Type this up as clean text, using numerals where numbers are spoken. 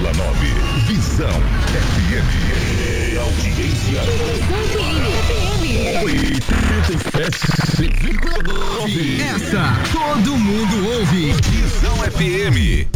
Visão FM. Audiência. Visão FM. 87,9. Essa todo mundo ouve. Visão FM.